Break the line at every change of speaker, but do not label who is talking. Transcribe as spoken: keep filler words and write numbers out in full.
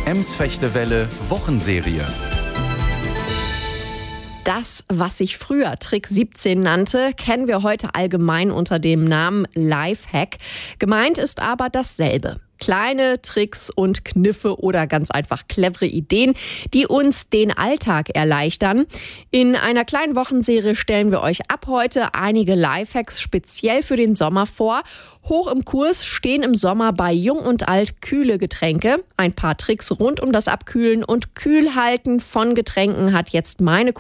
Ems-Fechtewelle Wochenserie.
Das, was sich früher Trick siebzehn nannte, kennen wir heute allgemein unter dem Namen Lifehack. Gemeint ist aber dasselbe. Kleine Tricks und Kniffe oder ganz einfach clevere Ideen, die uns den Alltag erleichtern. In einer kleinen Wochenserie stellen wir euch ab heute einige Lifehacks speziell für den Sommer vor. Hoch im Kurs stehen im Sommer bei Jung und Alt kühle Getränke. Ein paar Tricks rund um das Abkühlen und Kühlhalten von Getränken hat jetzt meine